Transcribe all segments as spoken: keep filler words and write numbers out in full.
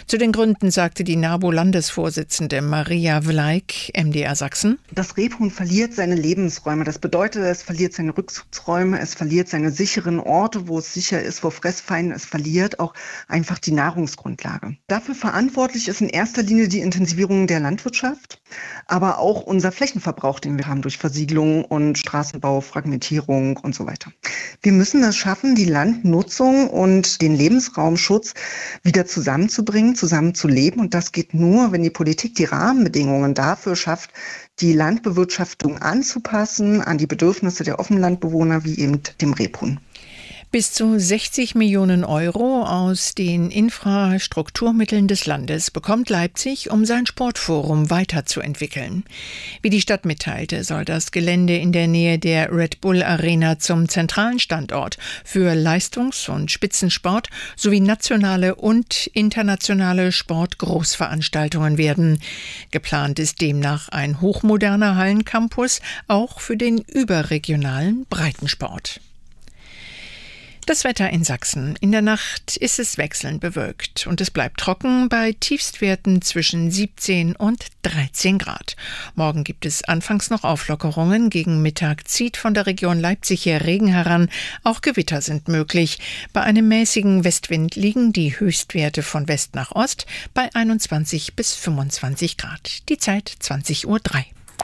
Zu den Gründen sagte die NABU-Landesvorsitzende Maria Vlaik, M D R Sachsen. Das Rebhuhn verliert seine Lebensräume. Das bedeutet, es verliert seine Rückzugsräume, es verliert seine sicheren Orte, wo es sicher ist, wo Fressfeinden, es verliert auch einfach die Nahrungsgrundlage. Dafür verantwortlich ist in erster Linie die Intensivierung der Landwirtschaft, aber auch unser Flächenverbrauch, den wir haben durch Versiegelung und Straßenbau, Fragmentierung und so weiter. Wir müssen es schaffen, die Landnutzung und den Lebensraumschutz wieder zusammenzubringen, zusammenzuleben. Und das geht nur, wenn die Politik die Rahmenbedingungen dafür schafft, die Landbewirtschaftung anzupassen an die Bedürfnisse der Offenlandbewohner wie eben dem Rebhuhn. Bis zu sechzig Millionen Euro aus den Infrastrukturmitteln des Landes bekommt Leipzig, um sein Sportforum weiterzuentwickeln. Wie die Stadt mitteilte, soll das Gelände in der Nähe der Red Bull Arena zum zentralen Standort für Leistungs- und Spitzensport sowie nationale und internationale Sportgroßveranstaltungen werden. Geplant ist demnach ein hochmoderner Hallencampus, auch für den überregionalen Breitensport. Das Wetter in Sachsen. In der Nacht ist es wechselnd bewölkt und es bleibt trocken bei Tiefstwerten zwischen siebzehn und dreizehn Grad. Morgen gibt es anfangs noch Auflockerungen. Gegen Mittag zieht von der Region Leipzig her Regen heran. Auch Gewitter sind möglich. Bei einem mäßigen Westwind liegen die Höchstwerte von West nach Ost bei einundzwanzig bis fünfundzwanzig Grad. Die Zeit zwanzig Uhr drei.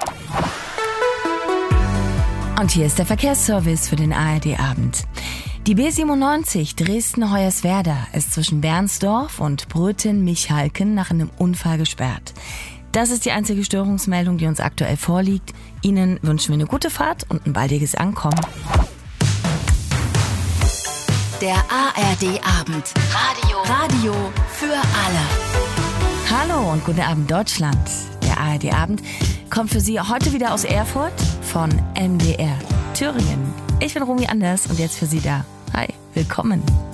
Und hier ist der Verkehrsservice für den A R D-Abend. Die B siebenundneunzig Dresden-Hoyerswerda ist zwischen Bernsdorf und Bröthen-Michalken nach einem Unfall gesperrt. Das ist die einzige Störungsmeldung, die uns aktuell vorliegt. Ihnen wünschen wir eine gute Fahrt und ein baldiges Ankommen. Der A R D-Abend. Radio. Radio für alle. Hallo und guten Abend Deutschland. Der A R D-Abend kommt für Sie heute wieder aus Erfurt von M D R Thüringen. Ich bin Romy Anders und jetzt für Sie da. Hi, willkommen.